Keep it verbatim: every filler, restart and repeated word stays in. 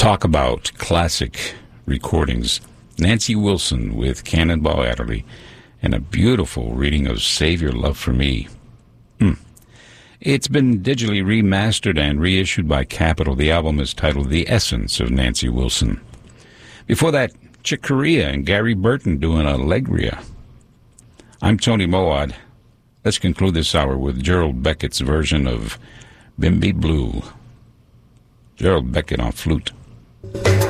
Talk about classic recordings. Nancy Wilson with Cannonball Adderley and a beautiful reading of Save Your Love for Me. Hmm. It's been digitally remastered and reissued by Capitol. The album is titled The Essence of Nancy Wilson. Before that, Chick Corea and Gary Burton doing Allegria. I'm Tony Moad. Let's conclude this hour with Gerald Beckett's version of Bimby Blue. Gerald Beckett on flute.